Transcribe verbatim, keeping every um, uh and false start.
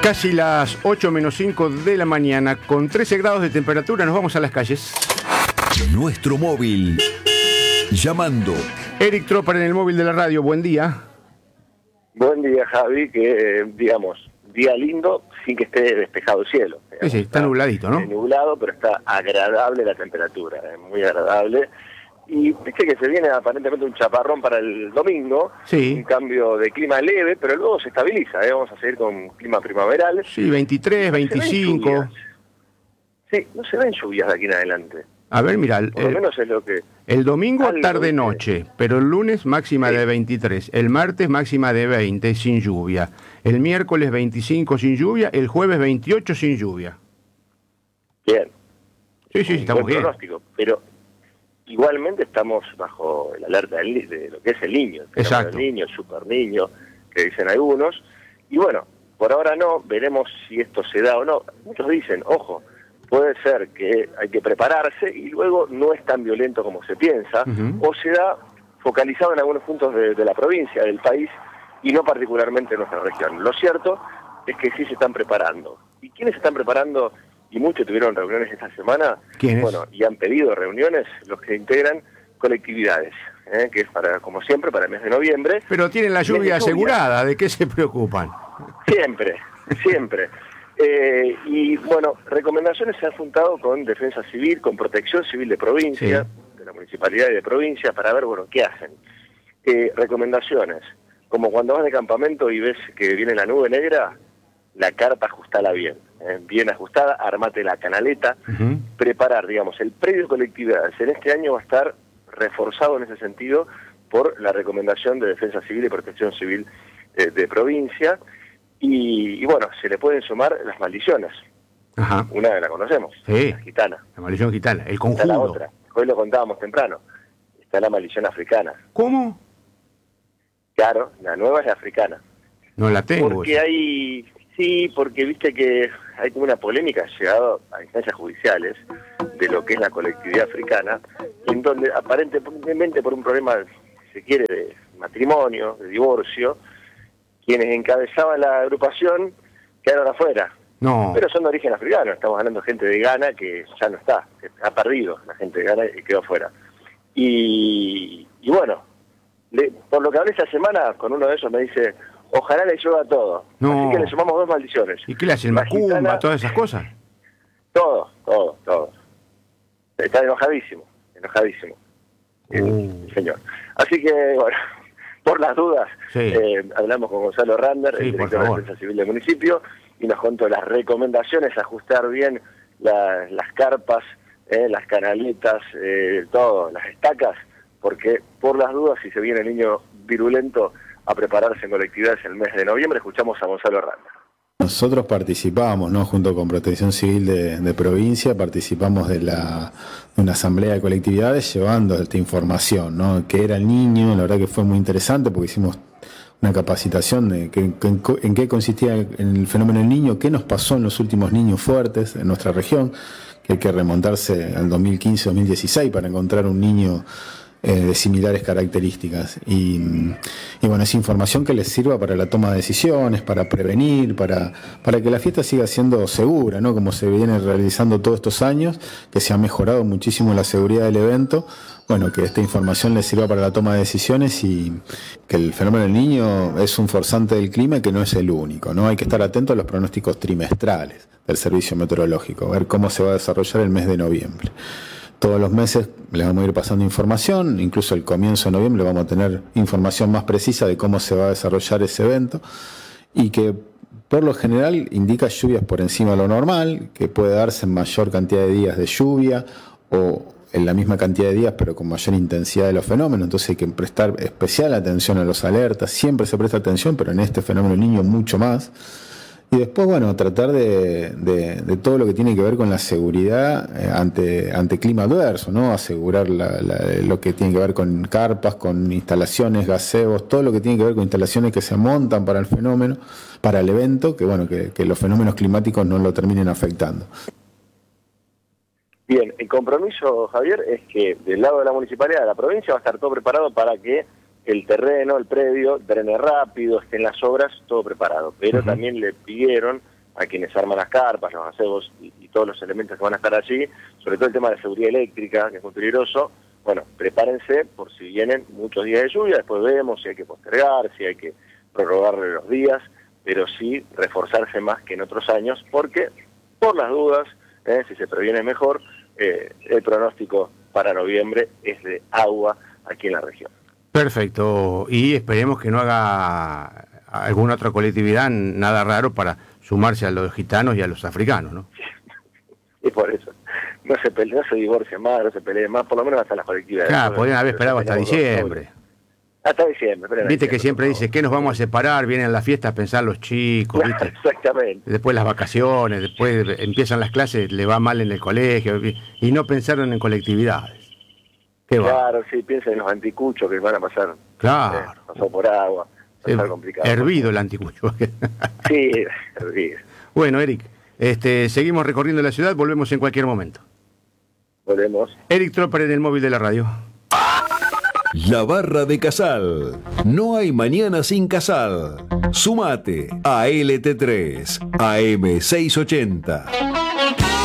Casi las ocho menos cinco de la mañana, con trece grados de temperatura, nos vamos a las calles. Nuestro móvil. Llamando. Eric Tropper en el móvil de la radio, buen día. Buen día, Javi, que eh, digamos, día lindo sin que esté despejado el cielo. Digamos, sí, sí, está, está nubladito, ¿no? Nublado, pero está agradable la temperatura, eh, muy agradable. Y viste que se viene aparentemente un chaparrón para el domingo, sí. Un cambio de clima leve, pero luego se estabiliza, ¿eh? Vamos a seguir con clima primaveral. Sí, veintitrés, veinticinco. Sí, no se ven lluvias de aquí en adelante. A ver, mira, por lo el, menos es lo que... El domingo tarde-noche, pero el lunes máxima sí. de veintitrés, el martes máxima de veinte sin lluvia, el miércoles veinticinco sin lluvia, el jueves veintiocho sin lluvia. Bien. Sí, sí, un estamos buen bien. Pronóstico, pero... Igualmente estamos bajo el alerta de lo que es el niño, el Exacto. El niño, el super niño, que dicen algunos. Y bueno, por ahora no, veremos si esto se da o no. Muchos dicen, ojo, puede ser que hay que prepararse y luego no es tan violento como se piensa, uh-huh. o se da focalizado en algunos puntos de, de la provincia, del país, y no particularmente en nuestra región. Lo cierto es que sí se están preparando. ¿Y quiénes se están preparando? Y muchos tuvieron reuniones esta semana, ¿Quiénes? Bueno, y han pedido reuniones los que integran colectividades, ¿eh? que es para, como siempre, para el mes de noviembre. Pero tienen la lluvia asegurada, ¿de qué se preocupan? Siempre, siempre. Eh, y bueno, recomendaciones se han juntado con Defensa Civil, con Protección Civil de provincia, sí. de la municipalidad y de provincia, para ver, bueno, qué hacen. Eh, recomendaciones, como cuando vas de campamento y ves que viene la nube negra, la carpa ajustala bien, eh, bien ajustada, armate la canaleta, uh-huh. preparar, digamos, el predio de colectividades. En este año va a estar reforzado en ese sentido por la recomendación de Defensa Civil y Protección Civil eh, de provincia, y, y bueno, se le pueden sumar las maldiciones. Ajá. Una la conocemos, sí. la gitana. La maldición gitana, el conjuro. Está la otra, hoy lo contábamos temprano, está la maldición africana. ¿Cómo? Claro, la nueva es la africana. No la tengo. Porque esa. hay... Sí, porque viste que hay como una polémica llegado a instancias judiciales de lo que es la colectividad africana, en donde aparentemente por un problema, si se quiere, de matrimonio, de divorcio, quienes encabezaban la agrupación quedaron afuera. No. Pero son de origen africano, estamos hablando de gente de Ghana que ya no está, que ha perdido la gente de Ghana y quedó afuera. Y, y bueno, le, por lo que hablé esta semana con uno de esos me dice... Ojalá le llueva todo. No. Así que le sumamos dos maldiciones. ¿Y qué le hacen? ¿Macumba, gitana, todas esas cosas? Todo, todo, todo. Está enojadísimo, enojadísimo. Uh. El, el señor. Así que, bueno, por las dudas, sí. eh, hablamos con Gonzalo Rander, sí, el director de Defensa Civil del municipio, y nos contó las recomendaciones, ajustar bien la, las carpas, eh, las canaletas, eh, todo, las estacas, porque por las dudas, si se viene el niño virulento, a prepararse en colectividades en el mes de noviembre. Escuchamos a Gonzalo Randa. Nosotros participamos, ¿no? Junto con Protección Civil de, de provincia, participamos de, la, de una asamblea de colectividades llevando esta información, ¿no? Que era el niño, la verdad que fue muy interesante porque hicimos una capacitación de que, que, en qué consistía el fenómeno del niño, qué nos pasó en los últimos niños fuertes en nuestra región, que hay que remontarse al dos mil quince dos mil dieciséis para encontrar un niño Eh, de similares características y, y bueno, es información que les sirva para la toma de decisiones, para prevenir, para, para que la fiesta siga siendo segura, ¿no? Como se viene realizando todos estos años, que se ha mejorado muchísimo la seguridad del evento. Bueno, que esta información les sirva para la toma de decisiones y que el fenómeno del niño es un forzante del clima y que no es el único, ¿no? Hay que estar atentos a los pronósticos trimestrales del servicio meteorológico, ver cómo se va a desarrollar el mes de noviembre. Todos los meses les vamos a ir pasando información, incluso el comienzo de noviembre vamos a tener información más precisa de cómo se va a desarrollar ese evento y que por lo general indica lluvias por encima de lo normal, que puede darse en mayor cantidad de días de lluvia o en la misma cantidad de días pero con mayor intensidad de los fenómenos, entonces hay que prestar especial atención a los alertas, siempre se presta atención, pero en este fenómeno del niño mucho más. Y después, bueno, tratar de, de, de todo lo que tiene que ver con la seguridad eh, ante, ante clima adverso, ¿no? Asegurar la, la, lo que tiene que ver con carpas, con instalaciones, gazebos, todo lo que tiene que ver con instalaciones que se montan para el fenómeno, para el evento, que bueno, que, que los fenómenos climáticos no lo terminen afectando. Bien, el compromiso, Javier, es que del lado de la municipalidad de la provincia va a estar todo preparado para que el terreno, el predio, drene rápido, estén las obras, todo preparado. Pero Uh-huh. también le pidieron a quienes arman las carpas, los acebos y, y todos los elementos que van a estar allí, sobre todo el tema de seguridad eléctrica, que es muy peligroso. Bueno, prepárense por si vienen muchos días de lluvia, después vemos si hay que postergar, si hay que prorrogarle los días, pero sí reforzarse más que en otros años, porque por las dudas, eh, si se previene mejor, eh, el pronóstico para noviembre es de agua aquí en la región. Perfecto, y esperemos que no haga alguna otra colectividad nada raro para sumarse a los gitanos y a los africanos, ¿no? Y por eso, no se pelee, no se divorcie más, no se pelee más, por lo menos hasta las colectividades. Claro, podrían haber esperado hasta diciembre. Hasta diciembre. Esperen Viste que diciembre, siempre dice que nos vamos a separar, vienen las fiestas a pensar los chicos, ¿viste? Exactamente. Después las vacaciones, después empiezan las clases, le va mal en el colegio, y no pensaron en colectividades. Qué va. Claro, sí, piensen en los anticuchos que van a pasar. Claro. Eh, pasó por agua, va a estar complicado. Hervido el anticucho. Sí, hervido. Bueno, Eric, este, seguimos recorriendo la ciudad, volvemos en cualquier momento. Volvemos. Eric Tropper en el móvil de la radio. La Barra de Casal. No hay mañana sin Casal. Sumate a L T tres, A M seiscientos ochenta.